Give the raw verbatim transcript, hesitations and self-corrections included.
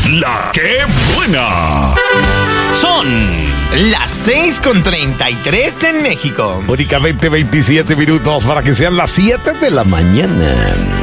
La que buena. Son las seis con treinta y tres en México. Únicamente veintisiete minutos para que sean las siete de la mañana.